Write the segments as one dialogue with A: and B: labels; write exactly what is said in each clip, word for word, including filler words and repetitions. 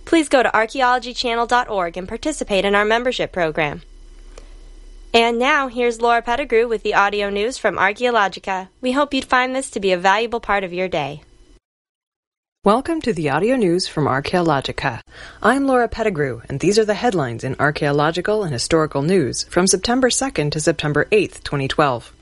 A: please go to archaeology channel dot org and participate in our membership program. And now, here's Laura Pettigrew with the audio news from Archaeologica. We hope you'd find this to be a valuable part of your day.
B: Welcome to the audio news from Archaeologica. I'm Laura Pettigrew, and these are the headlines in archaeological and historical news from September second to September eighth, twenty twelve.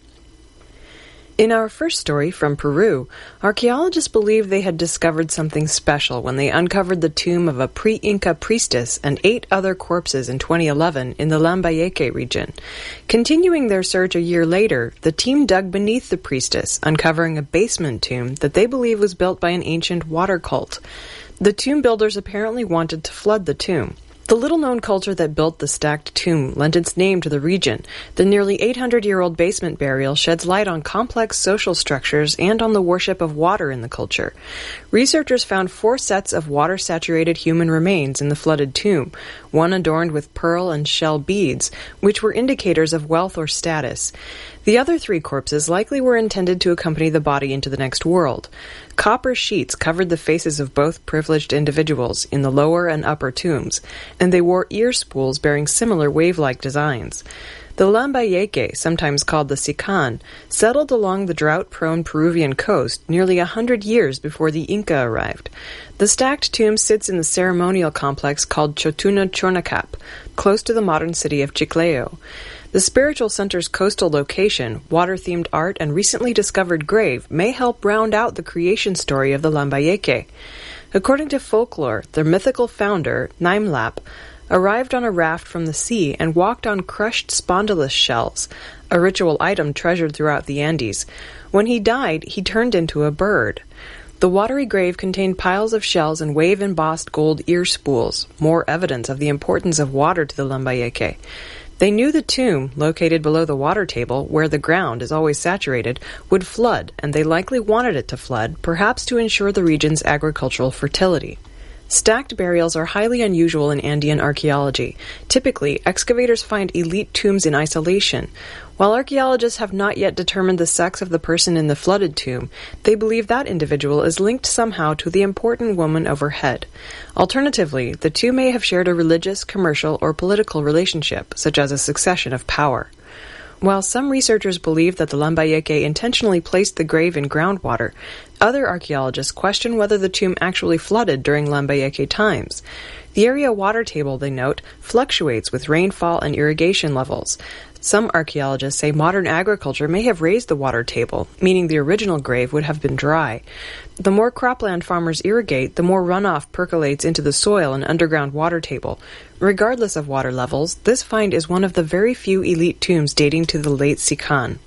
B: In our first story from Peru, archaeologists believe they had discovered something special when they uncovered the tomb of a pre-Inca priestess and eight other corpses in twenty eleven in the Lambayeque region. Continuing their search a year later, the team dug beneath the priestess, uncovering a basement tomb that they believe was built by an ancient water cult. The tomb builders apparently wanted to flood the tomb. The little-known culture that built the stacked tomb lent its name to the region. The nearly eight hundred year old basement burial sheds light on complex social structures and on the worship of water in the culture. Researchers found four sets of water-saturated human remains in the flooded tomb, one adorned with pearl and shell beads, which were indicators of wealth or status. The other three corpses likely were intended to accompany the body into the next world. Copper sheets covered the faces of both privileged individuals in the lower and upper tombs, and they wore ear spools bearing similar wave-like designs. The Lambayeque, sometimes called the Sican, settled along the drought-prone Peruvian coast nearly a hundred years before the Inca arrived. The stacked tomb sits in the ceremonial complex called Chotuna Chornacap, close to the modern city of Chiclayo. The spiritual center's coastal location, water-themed art, and recently discovered grave may help round out the creation story of the Lambayeque. According to folklore, their mythical founder, Naimlap, arrived on a raft from the sea and walked on crushed spondylus shells, a ritual item treasured throughout the Andes. When he died, he turned into a bird. The watery grave contained piles of shells and wave-embossed gold ear spools, more evidence of the importance of water to the Lambayeque. They knew the tomb, located below the water table, where the ground is always saturated, would flood, and they likely wanted it to flood, perhaps to ensure the region's agricultural fertility. Stacked burials are highly unusual in Andean archaeology. Typically, excavators find elite tombs in isolation. While archaeologists have not yet determined the sex of the person in the flooded tomb, they believe that individual is linked somehow to the important woman overhead. Alternatively, the two may have shared a religious, commercial, or political relationship, such as a succession of power. While some researchers believe that the Lambayeque intentionally placed the grave in groundwater, other archaeologists question whether the tomb actually flooded during Lambayeque times. The area water table, they note, fluctuates with rainfall and irrigation levels. Some archaeologists say modern agriculture may have raised the water table, meaning the original grave would have been dry. The more cropland farmers irrigate, the more runoff percolates into the soil and underground water table. Regardless of water levels, this find is one of the very few elite tombs dating to the late Sican.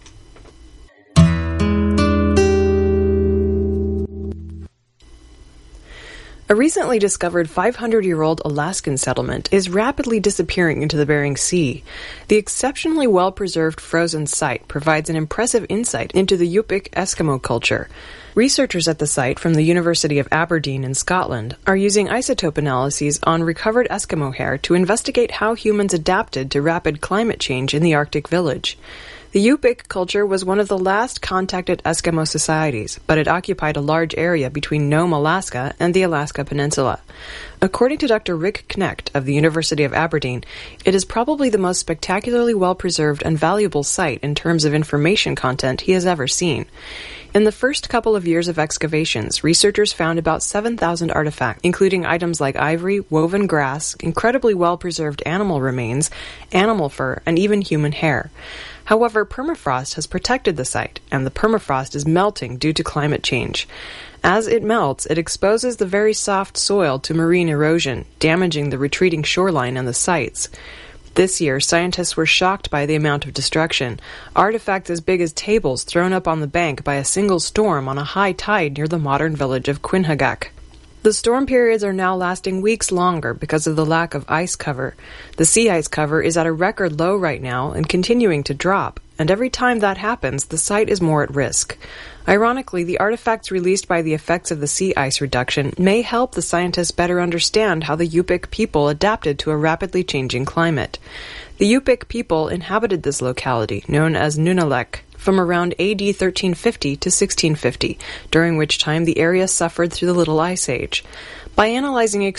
B: A recently discovered five hundred year old Alaskan settlement is rapidly disappearing into the Bering Sea. The exceptionally well-preserved frozen site provides an impressive insight into the Yupik Eskimo culture. Researchers at the site from the University of Aberdeen in Scotland are using isotope analyses on recovered Eskimo hair to investigate how humans adapted to rapid climate change in the Arctic village. The Yupik culture was one of the last contacted Eskimo societies, but it occupied a large area between Nome, Alaska, and the Alaska Peninsula. According to Doctor Rick Knecht of the University of Aberdeen, it is probably the most spectacularly well-preserved and valuable site in terms of information content he has ever seen. In the first couple of years of excavations, researchers found about seven thousand artifacts, including items like ivory, woven grass, incredibly well-preserved animal remains, animal fur, and even human hair. However, permafrost has protected the site, and the permafrost is melting due to climate change. As it melts, it exposes the very soft soil to marine erosion, damaging the retreating shoreline and the sites. This year, scientists were shocked by the amount of destruction. Artifacts as big as tables thrown up on the bank by a single storm on a high tide near the modern village of Quinhagak. The storm periods are now lasting weeks longer because of the lack of ice cover. The sea ice cover is at a record low right now and continuing to drop, and every time that happens, the site is more at risk. Ironically, the artifacts released by the effects of the sea ice reduction may help the scientists better understand how the Yupik people adapted to a rapidly changing climate. The Yupik people inhabited this locality, known as Nunalak, from around A D thirteen fifty to sixteen fifty, during which time the area suffered through the Little Ice Age. By analyzing